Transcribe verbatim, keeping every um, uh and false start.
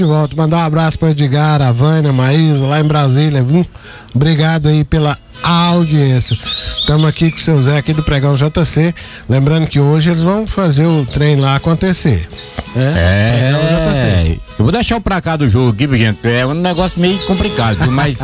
De volta, mandar um abraço para Edgar, a Vânia, a Maísa, lá em Brasília, viu? Obrigado aí pela audiência. Estamos aqui com o seu Zé aqui do Pregão J C. Lembrando que hoje eles vão fazer o trem lá acontecer. É, é, J C. Eu vou deixar o pra cá do jogo aqui, gente. É um negócio meio complicado, mas